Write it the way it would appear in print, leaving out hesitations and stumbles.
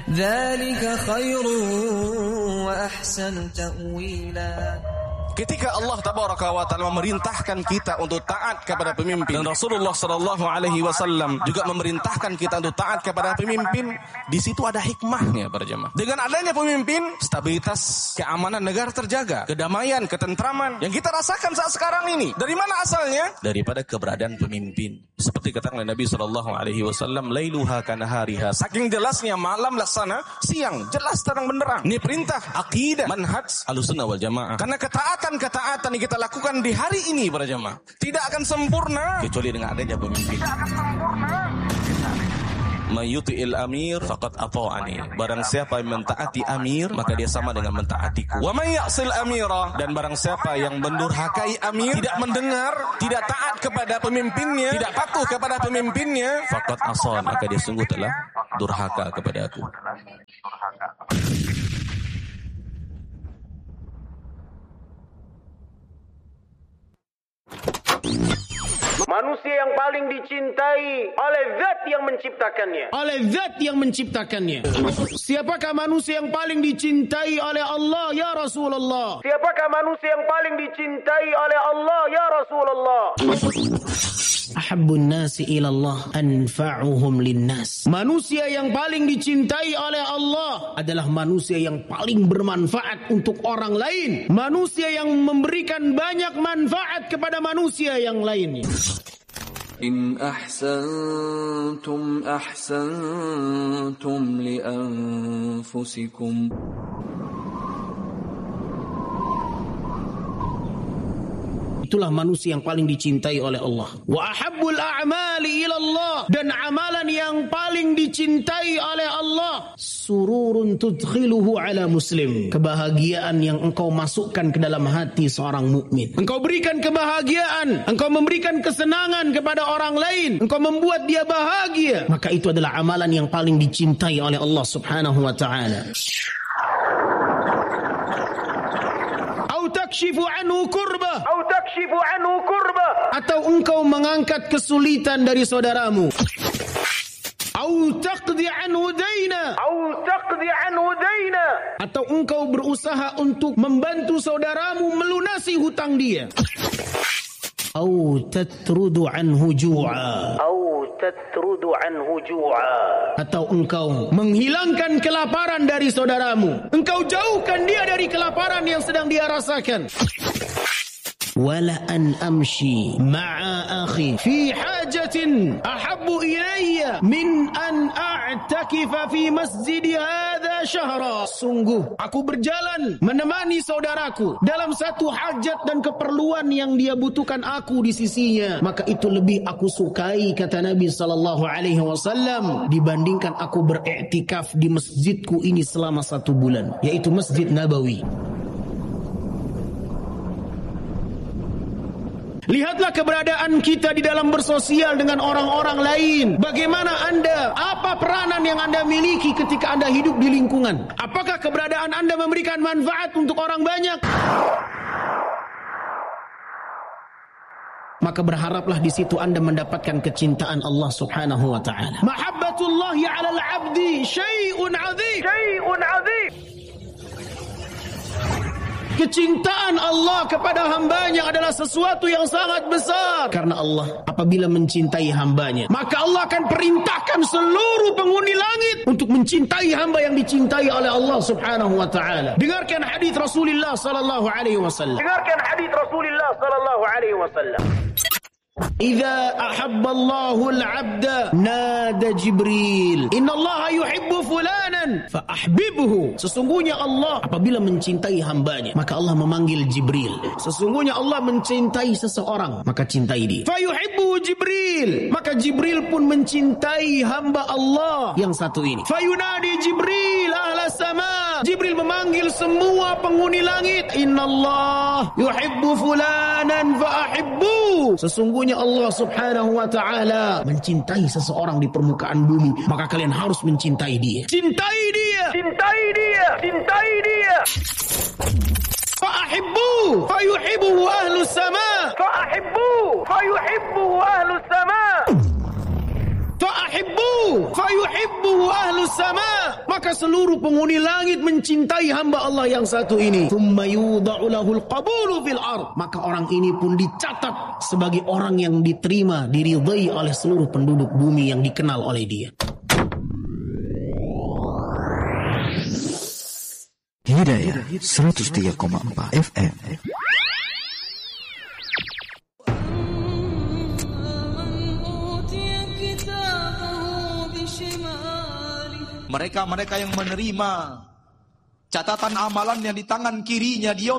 Dzalika khairun wa ahsanu ta'wila. Ketika Allah Tabaraka wa Ta'ala memerintahkan kita untuk taat kepada pemimpin, dan Rasulullah sallallahu alaihi wasallam juga memerintahkan kita untuk taat kepada pemimpin, di situ ada hikmahnya para jemaah. Dengan adanya pemimpin, stabilitas keamanan negara terjaga, kedamaian, ketentraman yang kita rasakan saat sekarang ini. Dari mana asalnya? Daripada keberadaan pemimpin. Seperti kata Nabi sallallahu alaihi wasallam, lailuha kanahariha. Saking jelasnya malam laksana siang, jelas terang benderang. Ini perintah akidah manhaj Ahlussunnah wal Jamaah. Karena ketaatan yang kita lakukan di hari ini para jemaah tidak akan sempurna kecuali dengan adanya pemimpin. Mayyuti'il amir faqad ata'ani. Barang siapa yang mentaati amir, maka dia sama dengan mentaatiku. Wa may ya'sil amira, dan barang siapa yang mendurhakai amir, tidak mendengar, tidak taat kepada pemimpinnya, tidak patuh kepada pemimpinnya, faqad asan, maka dia sungguh telah durhaka kepada aku. Manusia yang paling dicintai oleh zat yang menciptakannya. Oleh zat yang menciptakannya. Siapakah manusia yang paling dicintai oleh Allah ya Rasulullah? Siapakah manusia yang paling dicintai oleh Allah ya Rasulullah? Ahabbun nasi ilallah anfa'uhum linnas. Manusia yang paling dicintai oleh Allah adalah manusia yang paling bermanfaat untuk orang lain. Manusia yang memberikan banyak manfaat kepada manusia yang lainnya. In ahsantum ahsantum li anfusikum. Itulah manusia yang paling dicintai oleh Allah. Wa ahabbul a'mali ilallah, dan amalan yang paling dicintai oleh Allah, sururun tudkhiluhu ala muslim. Kebahagiaan yang engkau masukkan ke dalam hati seorang mukmin. Engkau berikan kebahagiaan, engkau memberikan kesenangan kepada orang lain, engkau membuat dia bahagia, maka itu adalah amalan yang paling dicintai oleh Allah Subhanahu wa ta'ala. Takshifu anhu kurba, atau engkau mengangkat kesulitan dari saudaramu, atau engkau berusaha untuk membantu saudaramu melunasi hutang dia, atau engkau menghilangkan kelaparan dari saudaramu, engkau jauhkan dia dari kelaparan yang sedang dia rasakan. Wala an amshi ma'a akhi fi hajatin ahabbu ilayya min an a'takifa fi masjid hadha syahra. Sungguh aku berjalan menemani saudaraku dalam satu hajat dan keperluan yang dia butuhkan aku di sisinya, maka itu lebih aku sukai, kata Nabi sallallahu alaihi wasallam, dibandingkan aku beriktikaf di masjidku ini selama 1 bulan, yaitu Masjid Nabawi. Lihatlah keberadaan kita di dalam bersosial dengan orang-orang lain. Bagaimana Anda, apa peranan yang Anda miliki ketika Anda hidup di lingkungan? Apakah keberadaan Anda memberikan manfaat untuk orang banyak? Maka berharaplah di situ Anda mendapatkan kecintaan Allah Subhanahu wa ta'ala. Mahabbatullahi 'alal 'abdi syai'un 'adzim. Kecintaan Allah kepada hambanya adalah sesuatu yang sangat besar. Karena Allah apabila mencintai hambanya, maka Allah akan perintahkan seluruh penghuni langit untuk mencintai hamba yang dicintai oleh Allah Subhanahu wa ta'ala. Dengarkan hadis Rasulullah sallallahu alaihi wasallam. Idza ahabba Allahu al-'abda nada Jibril, inna Allah yuhibbu fulanan fa ahbibhu. Sesungguhnya Allah apabila mencintai hambanya, maka Allah memanggil Jibril. Sesungguhnya Allah mencintai seseorang, maka cintai dia. Fa yuhibbu Jibril, maka Jibril pun mencintai hamba Allah yang satu ini. Fa yunadi Jibril ahla sama, Jibril memanggil semua penghuni langit, inna Allah yuhibbu fulanan fa ahibbu. Sesungguhnya Allah Subhanahu wa ta'ala mencintai seseorang di permukaan bumi, maka kalian harus mencintai dia. Cintai dia. Fa'ahibbu fayuhibbuhu ahlus sama. Fa'ahibbu fayuhibbuhu ahlus sama. Maka maka seluruh penghuni langit mencintai hamba Allah yang satu ini. Tsumma yudha'u lahul qabulu fil ard, maka orang ini pun dicatat sebagai orang yang diterima, diridhai oleh seluruh penduduk bumi yang dikenal oleh dia. Hidayah 103,4 FM. Mereka yang menerima catatan amalan yang di tangan kirinya, dia